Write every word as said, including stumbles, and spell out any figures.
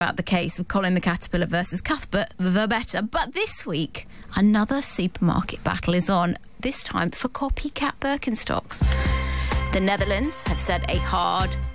about the case of Colin the Caterpillar versus Cuthbert the Better. But this week, another supermarket battle is on, this time for copycat Birkenstocks. The Netherlands have set a hard